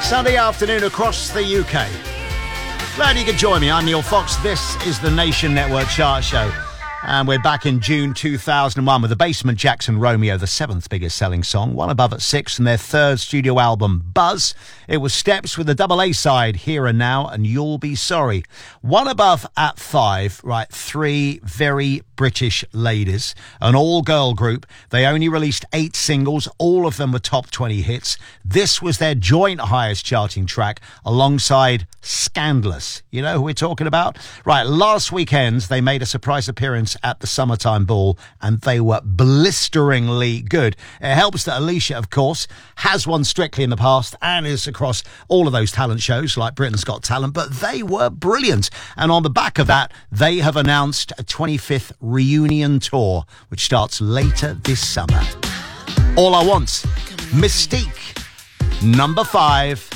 Sunday afternoon across the UK. Glad you could join me. I'm Neil Fox. This is the Nation Network Chart Show. And we're back in June 2001 with the Basement Jackson Romeo, the 7th biggest selling song, one above at 6 from their 3rd studio album, Buzz. It was Steps with the double A side, Here and Now, and You'll Be Sorry. One above at 5, right, 3 very British ladies, an all-girl group. They only released 8 singles, all of them were top 20 hits. This was their joint highest charting track alongside Scandalous. You know who we're talking about? Right, last weekend they made a surprise appearance at the Summertime Ball and they were blisteringly good. It helps that Alicia, of course, has won Strictly in the past and is across all of those talent shows like Britain's Got Talent, but they were brilliant. And on the back of that, they have announced a 25th reunion tour, which starts later this summer. All I Want, Mystique, number 5.